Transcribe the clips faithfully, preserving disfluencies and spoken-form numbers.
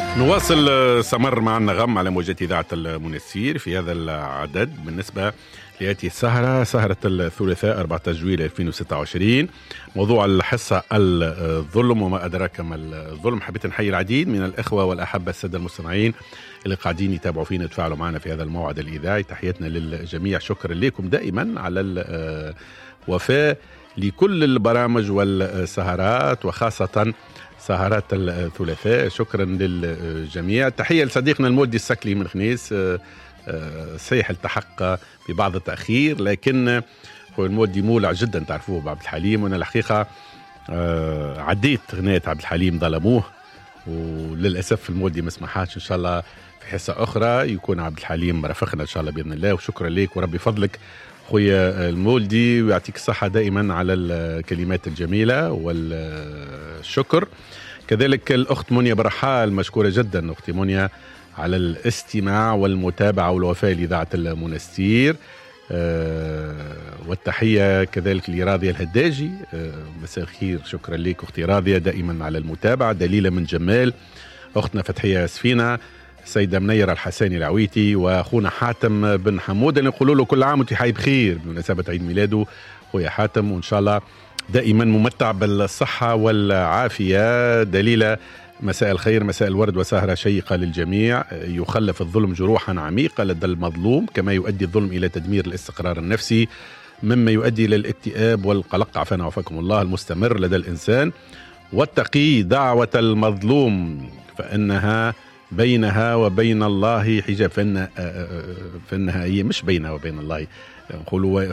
نواصل سمر مع النغم على موجات إذاعة المنسير في هذا العدد. بالنسبة لهذه السهرة، سهرة الثلاثاء أربعة عشر جويلية ألفين وستة وعشرين، موضوع الحصة الظلم وما أدراك ما الظلم. حبيت نحيي العديد من الإخوة والأحبة السادة المستمعين اللي قاعدين يتابعوا فينا يتفاعلوا معنا في هذا الموعد الإذاعي. تحياتنا للجميع، شكرا لكم دائما على الوفاء لكل البرامج والسهرات وخاصة سهرات الثلاثاء. شكرا للجميع. تحية لصديقنا المودي السكلي من خنيس، صحيح التحق ببعض التأخير لكن هو المودي مولع جدا، تعرفوه بعبد الحليم، وانا الحقيقة عديت غنية عبد الحليم ظلموه، وللأسف المودي ما سمحاتش. إن شاء الله في حصة أخرى يكون عبد الحليم رافقنا إن شاء الله بإذن الله. وشكرا لك وربي فضلك خويا المولدي، ويعطيك الصحة دائما على الكلمات الجميلة والشكر. كذلك الأخت منيا برحال، مشكورة جدا أختي منيا على الاستماع والمتابعة والوفاء لإذاعة المنستير. أه والتحية كذلك لراضية الهداجي، أه مساء الخير، شكرا لك أختي راضية دائما على المتابعة. دليلة من جمال، أختنا فتحية سفينة، سيدة منيرة الحساني العويتي، وأخونا حاتم بن حمود اللي نقول له كل عام وانت حي بخير بمناسبة عيد ميلاده خويا حاتم، وإن شاء الله دائما ممتع بالصحة والعافية. دليلة مساء الخير، مساء الورد وسهرة شيقة للجميع. يخلف الظلم جروحا عميقة لدى المظلوم، كما يؤدي الظلم إلى تدمير الاستقرار النفسي، مما يؤدي إلى الاكتئاب والقلق عفانا وعفاكم الله المستمر لدى الإنسان. واتقي دعوة المظلوم فإنها بينها وبين الله حجاب، فإن فإنها هي مش بينها وبين الله، نقولوا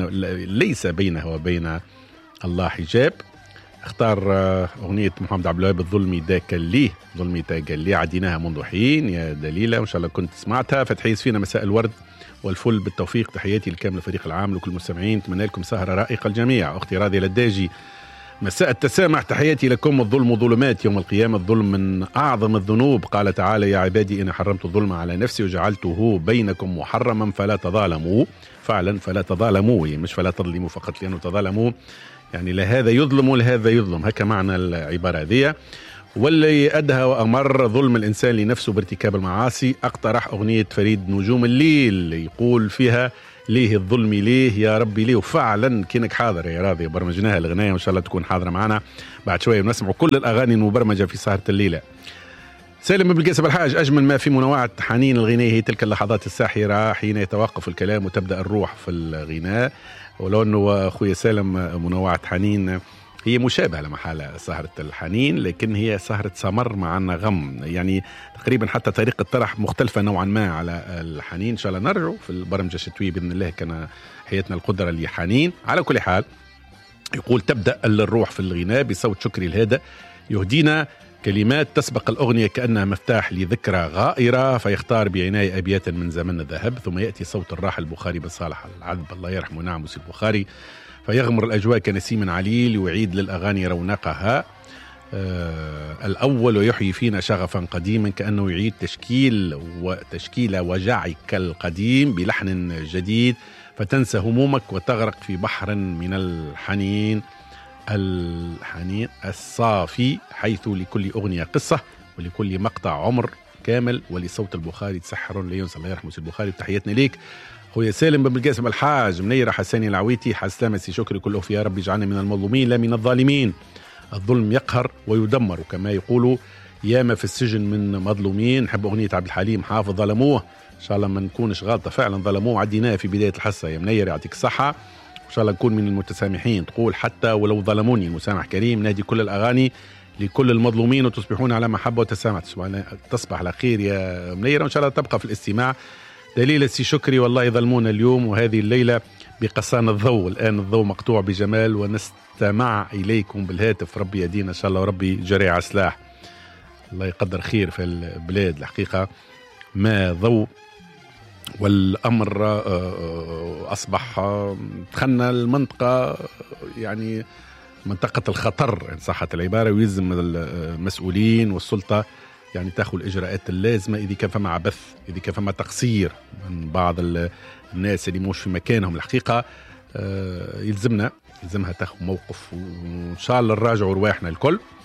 ليس بينها وبين الله حجاب. اختار أغنية محمد عبد الوهاب الظلمي دا كليه، ظلمي دا كليه، عديناها منذ حين يا دليلة، وإن شاء الله كنت سمعتها. فتحية فينا مساء الورد والفل بالتوفيق، تحياتي لكامل الفريق العام لكل المستمعين، اتمنى لكم سهرة رائقة الجميع. أختي راضية للداجي، مساء التسامح، تحياتي لكم. الظلم ظلمات يوم القيامة، الظلم من أعظم الذنوب، قال تعالى يا عبادي إن حرمت الظلم على نفسي وجعلته بينكم محرما فلا تظالموا. فعلا فلا تظالموا، مش فلا تظلموا فقط، لأنه تظالموا يعني لهذا يظلم ولهذا يظلم، هكا معنى العبارة هذه. واللي أدهى وأمر ظلم الإنسان لنفسه بارتكاب المعاصي. أقترح أغنية فريد نجوم الليل يقول فيها ليه الظلم ليه يا ربي ليه. وفعلا كينك حاضر يا راضي، برمجناها الغناية وإن شاء الله تكون حاضرة معنا بعد شوية ونسمع كل الأغاني المبرمجة في سهرة الليلة. سالم بن قاسم الحاج، أجمل ما في منوعة حنين الغناء هي تلك اللحظات الساحرة حين يتوقف الكلام وتبدأ الروح في الغناء. ولو أنه أخوي سالم منوعة حنين هي مشابهة لمحالة سهرة الحنين، لكن هي سهرة سمر مع النغم، يعني تقريبا حتى طريقة الطرح مختلفة نوعا ما على الحنين. إن شاء الله نرجع في البرمجة الشتوية بإذن الله، كان حياتنا القدرة لحنين. على كل حال يقول تبدأ الروح في الغناء بصوت شكري الهادئ يهدينا كلمات تسبق الأغنية كأنها مفتاح لذكرى غائرة، فيختار بعناية أبيات من زمن الذهب، ثم يأتي صوت الراحل البخاري بن صالح العذب الله يرحمه نعم سي البخاري، فيغمر الأجواء كنسيم عليل ويعيد للأغاني رونقها آه الأول، ويحيي فينا شغفا قديما كأنه يعيد تشكيل وتشكيل وجعك القديم بلحن جديد، فتنسى همومك وتغرق في بحر من الحنين الحنين الصافي، حيث لكل أغنية قصة ولكل مقطع عمر كامل، ولصوت البخاري تسحر لا ينسى الله يرحمه سي البخاري. تحياتنا ليك خويا سالم بن القاسم الحاج، منيرة حساني العويتي، حسلامة سي شكري كله في يا رب اجعلنا من المظلومين لا من الظالمين. الظلم يقهر ويدمر كما يقولوا ياما في السجن من مظلومين. نحب أغنية عبد الحليم حافظ ظلموه، إن شاء الله ما نكونش غلطة، فعلا ظلموه، عديناه في بداية الحصة يا منير يعطيك الصحة، إن شاء الله نكون من المتسامحين. تقول حتى ولو ظلموني المسامح كريم، نادي كل الأغاني لكل المظلومين وتصبحون على محبة وتسامح. تصبح على خير يا منيرة، وإن شاء الله تبقى في الاستماع. دليل سي شكري والله يظلمون اليوم وهذه الليلة بقصان الضوء، الآن الضوء مقطوع بجمال ونستمع إليكم بالهاتف، ربي يدينا إن شاء الله وربي جريع سلاح، الله يقدر خير في البلاد الحقيقة ما ضوء، والأمر أصبح دخلنا المنطقة يعني منطقة الخطر إن صحت العبارة، ويلزم المسؤولين والسلطة يعني تاخذ الإجراءات اللازمة إذا كان فما عبث، إذا كان فما تقصير من بعض الناس اللي مش في مكانهم الحقيقة، يلزمنا يلزمها تاخذ موقف، وإن شاء الله نراجعوا رواحنا الكل.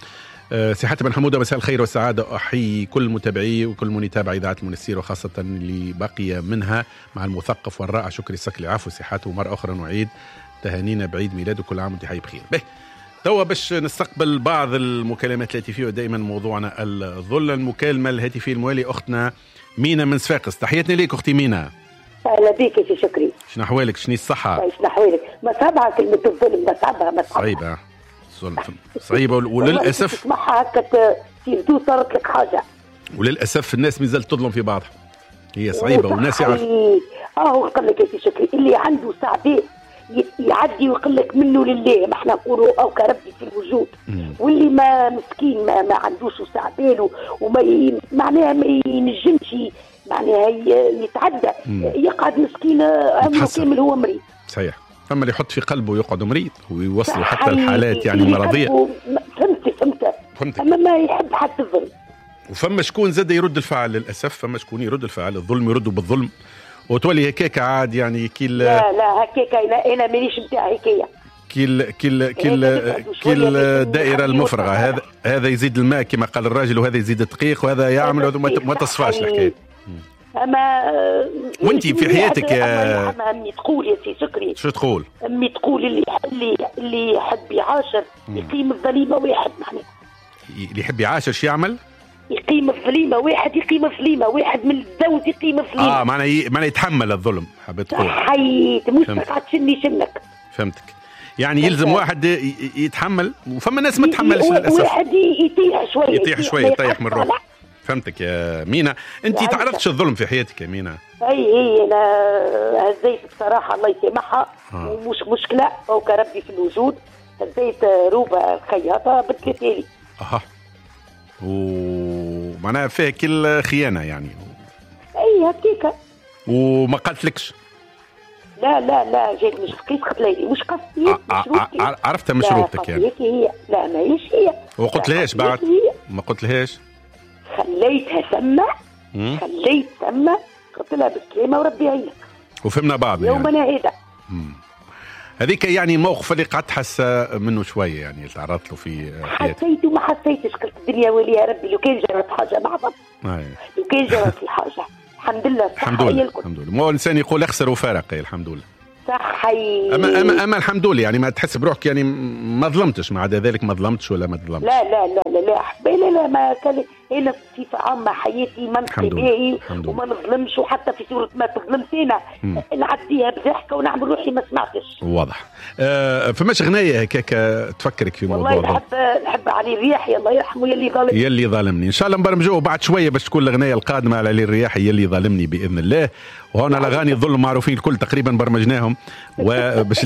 صحة بن حمودة، مساء الخير والسعادة. أحيي كل متابعي وكل من يتابع إذاعة المنستير وخاصة اللي بقي منها مع المثقف والرائع شكري السكلي، عفو صحته مرة أخرى. نعيد تهانينا بعيد ميلاده، كل عام وانت حي بخير. به توا باش نستقبل بعض المكالمات الهاتفية، ودائما موضوعنا الظل. المكالمة الهاتفية الموالي أختنا مينا من صفاقس. تحياتنا ليك أختي مينا. أهلا بيك يا شكري. شنو أحوالك؟ شنو الصحة؟ شنو أحوالك؟ ما صعبها كلمة الظلم، ما صعبها ما صعبها صعيبة صعيبة وللأسف تسمعها هكا تيردو صارت لك حاجة، وللأسف الناس مازالت تظلم في بعضها. هي صعيبة والناس يعرف. اه قال لك يا شكري اللي عنده سعداء يعدي ويقول لك منه لله، ما احنا نقولوا او كربي في الوجود. مم. واللي ما مسكين ما, ما عندوش سعداء وما ي... معناها ما ينجمش معناها يتعدى، مم. يقعد مسكين عمره كامل هو مريض. صحيح. فما اللي يحط في قلبه يقعد مريض ويوصلوا حتى الحالات يعني مرضية. فهمت فهمت فهمت. اما ما يحب حتى الظلم. وفما شكون زاد يرد الفعل للاسف، فما شكون يرد الفعل، الظلم يردوا بالظلم وتولي هكاك عاد يعني كيل. لا لا هكاك انا انا مانيش نتاع هكايا. كيل كيل كيل كيل الدائره المفرغه، هذا هذا يزيد الماء كما قال الراجل، وهذا يزيد الدقيق، وهذا يعمل وهذا ما تصفاش الحكايه. اما وانتي في حياتك يا امي تقول يا سي شكري، شو تقول؟ امي تقول اللي اللي اللي يحب يعاشر يقيم الظليمه واحد. معناها اللي يحب يعاشر شو يعمل؟ يقيم الظليمه واحد، يقيم الظليمه واحد من الزوج يقيم الظليمه. اه معناها ي... معناها يتحمل الظلم، حبيت تقول حيت مش تقعد تشني شنك. فهمتك. يعني يلزم واحد يتحمل، وفما ناس ما تتحملش للاسف. واحد يطيح شويه يطيح شويه يطيح من روح. فهمتك يا مينا. انت تعرضتش الظلم في حياتك يا مينا؟ اي اي انا هزيت بصراحه الله يسامحها، آه. ومش مشكله او كربي في الوجود. هزيت روبه خياطه بدلت لي. اها. ومعناها فيها كل خيانه يعني. اي هكيكا. وما قالتلكش؟ لا لا لا جات مش قيس قتليلي، مش قصدي. عرفتها من شروطك يعني؟ هي لا ماهيش هي. وقلت لهاش بعد؟ ما قلت لهاش؟ خليتها ثم خليت ثم قلت لها بالكلمه وربي يعينك. وفهمنا بعض يعني يومنا هذا. هذيك يعني الموقف اللي قعدت حاسه منه شويه يعني تعرضت له في حياتك. حسيت وما حسيتش، قلت الدنيا ولي يا ربي لو كان جرت حاجه معظم. لو كان جرت الحاجه الحمد لله. الحمد لله الحمد لله. مو الانسان يقول اخسر وفارق، الحمد لله. صحي. اما اما اما الحمد لله يعني ما تحس بروحك يعني ما ظلمتش، مع ذلك ما ظلمتش ولا ما ظلمتش. لا لا لا لا لا حبي لا لا ما كان انا بصفه عامه حياتي منطقي باهي وما نظلمش، وحتى في صوره ما تظلمت انا نعديها بضحكه ونعمل روحي ما سمعتش. واضح. آه فماش غنايه هكاك تفكرك في موضوع والله نحب نحب علي الرياحي الله يرحمه يلي ظالمني. يلي ظالمني ان شاء الله نبرمجوه بعد شويه باش تكون الغنايه القادمه على علي الرياحي يلي ظالمني باذن الله. وهنا الاغاني الظلم معروفين الكل تقريبا برمجناهم، وباش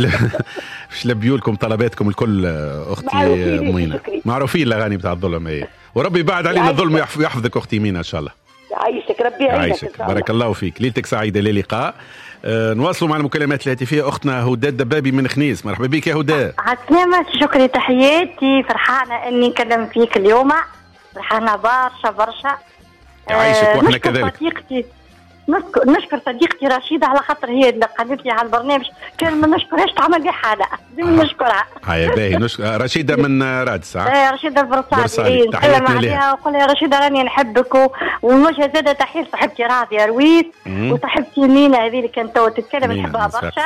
باش نلبيو لكم طلباتكم الكل. اختي مينا معروفين الاغاني بتاع الظلم هي، وربي بعد علينا الظلم ويحفظك اختي مينا ان شاء الله. يعيشك ربي يعيشك. بارك الله فيك، ليلتك سعيده. للقاء. أه نواصلوا مع المكالمات الهاتفيه. اختنا هدى الدبابي من خنيس، مرحبا بك يا هدى. عسلامة شكري، تحياتي. فرحانه اني نكلم فيك اليوم، فرحانه برشا برشا. يعيشك أه واحنا كذلك. صديقتي نشكر نشكر صديقتي رشيدة على خاطر هي اللي قالت لي على البرنامج، كان ما نشكرهاش تعمل لي حالة، لازم نشكرها. هيا باهي نشكر رشيدة من رادس. اه رشيدة البرصادي، نسلم عليها وقول لها رشيدة راني نحبك، ونوجه زادة تحية صاحبتي راضية رويس وصاحبتي مينا هذه اللي كانت تو تتكلم، نحبها برشا.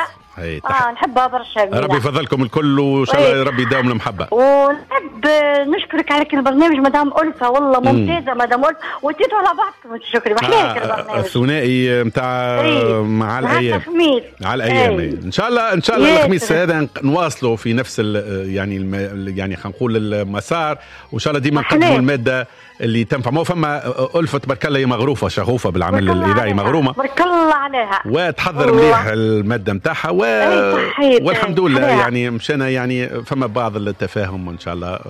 اه نحبها برشا. ربي يفضلكم الكل وان شاء الله ربي يداوم المحبه. ونحب نشكرك على البرنامج مدام ألفة، والله ممتازه مدام ألفة، وتيتوا على بعضكم. شكري محلاك البرنامج الثنائي نتاع مع الايام الخميس على الايام. ان شاء الله ان شاء الله الخميس هذا نواصلوا في نفس يعني الم... يعني خلينا نقول المسار، وان شاء الله ديما نقدموا الماده اللي تنفع. ما فما ألفة تبارك الله هي مغروفه شغوفه بالعمل الاذاعي، مغرومه بارك الله عليها، وتحضر مليح الماده نتاعها و... والحمد لله يعني مشينا يعني فما بعض التفاهم وان شاء الله.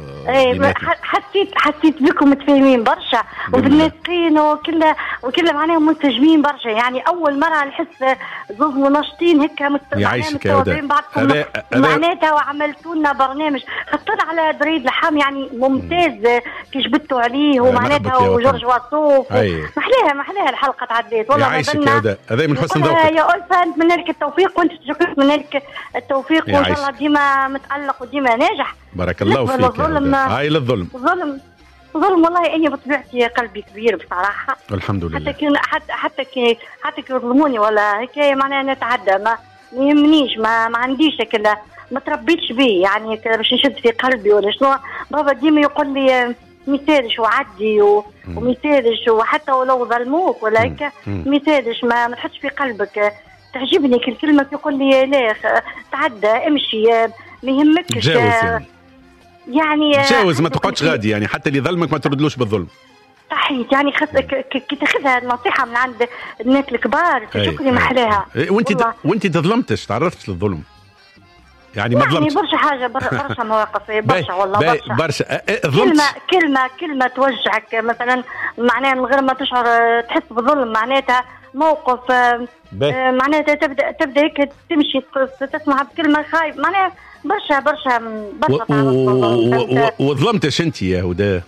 اي حسيت حسيت بكم متفاهمين برشا وبالناقين وكل وكل معناهم منسجمين برشا، يعني اول مره نحس زوز مناشطين هكا متواضعين بعضكم معناتها، وعملتوا لنا برنامج خطر على دريد لحام يعني ممتاز كي جبتوا عليه ومعناتها وجورج وصوف. محلاها محلاها الحلقه تعديت والله. يعيشك يا هدى، هذا من حسن ذوقك يا ألفة. نتمنى لك التوفيق وانت نتمنى لك التوفيق وان شاء الله ديما متالق وديما ناجح. بارك الله فيك. الظلم هاي للظلم الظلم ظلم والله اني بطبيعتي قلبي كبير بصراحه الحمد لله. حتى كي حتى حتى كي حتى كي يظلموني ولا هيك معناها نتعدى ما يهمنيش ما, ما عنديش كلا ما تربيتش بيه يعني باش نشد في قلبي ولا شنو. بابا ديما يقول لي مثالش وعدي ومثالش وحتى ولو ظلموك ولا هيك مثالش ما, ما تحطش في قلبك. تعجبني كل كلمه يقول لي لا تعدى امشي ما يهمكش تجاوز يعني يعني تجاوز ما تقعدش غادي يعني حتى اللي ظلمك ما تردلوش بالظلم. صحيح يعني خص كي تاخذها النصيحه من عند الناس الكبار شكري محلاها. وانت د... وانت تظلمتش تعرفتش للظلم يعني ما ظلمتش يعني برشا حاجه برشا مواقف برشا والله برشا برشا كلمه كلمه كلمه توجعك مثلا معناها من غير ما تشعر تحس بظلم معناتها موقف معناتها تبدا تبدا هيك تمشي تسمع بكلمه خايف معناها برشا برشا برشا وظلمتش انت يا هدى؟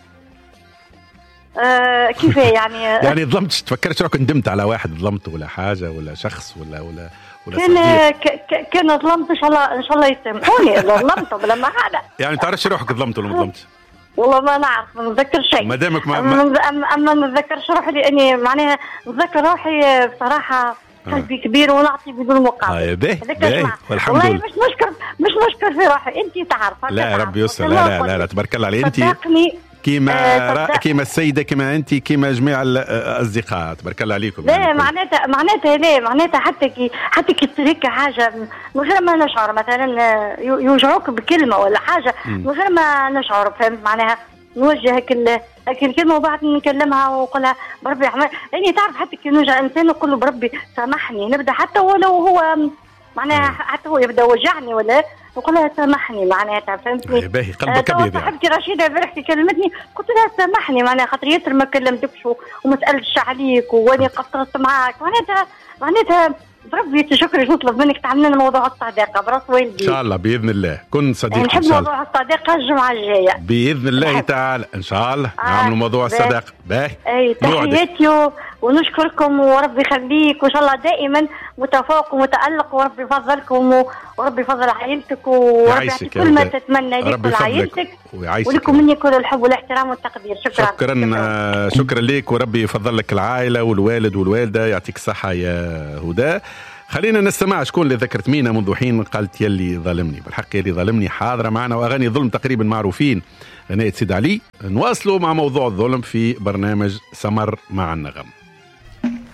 آه كيف يعني يعني ظلمتش تفكرش روحك ندمت على واحد ظلمته ولا حاجه ولا شخص ولا ولا ولا كان كان ظلمت ان شاء الله ان شاء الله يسامحوني ظلمته بلا ما حاجه يعني تعرفش روحك ظلمت ولا ما ظلمتش؟ والله ما نعرف ما نتذكر شيء ما دامك ما, ما اما ما نتذكرش روحي لاني معناها نتذكر روحي بصراحه قلبي آه. كبير ونعطي بدون مقابل. اه باهي باهي والحمد لله. والله مش مشكر مش مشكر في روحي انت تعرف. لا ربي يستر. لا لا لا, لا تبارك الله عليك انت كيما آه كيما السيده كيما انت كيما جميع الاصدقاء تبارك الله عليكم. لا يعني معناتها معناتها لا معناتها حتى كي حتى كي تصير حاجه من غير ما نشعر مثلا يوجعوك بكلمه ولا حاجه من غير ما نشعر فهمت معناها نوجه هيك هيك الكلمه وبعد نكلمها ونقولها بربي رحمن يعني تعرف حتى كي نوجع انسان نقول له بربي سامحني نبدا حتى ولو هو معناها حتى هو يبدا وجعني ولا نقول لها سامحني معناتها فهمتني. باهي قلبك ابيض. صاحبتي رشيده البارح كلمتني قلت لها سامحني معناها خاطر ياسر ما كلمتكش وما سالتش عليك واني قصرت معاك معناتها معناتها بربي شكرا نطلب منك تعمل لنا موضوع الصداقه براس والدي ان شاء الله باذن الله. كن صديق يعني ان شاء الله. نحب موضوع الصداقه الجمعه الجايه باذن الله تعالى ان شاء الله آه نعملوا موضوع الصداقه. باهي اي تحياتي ونشكركم وربي يخليك وان شاء الله دائما متفوق ومتالق وربي يفضلكم وربي يفضل عائلتك وربي يعطيك كل ما تتمنى لك ولعائلتك ولكم مني كل الحب والاحترام والتقدير. شكرا شكرا شكرا, شكرا لك وربي يفضل لك العائله والوالد والوالده يعطيك الصحه يا هدى. خلينا نستمع شكون اللي ذكرت مينا منذ حين قالت يلي ظلمني. بالحق يلي ظلمني حاضره معنا واغاني الظلم تقريبا معروفين. غنية سيد علي. نواصلوا مع موضوع الظلم في برنامج سمر مع النغم.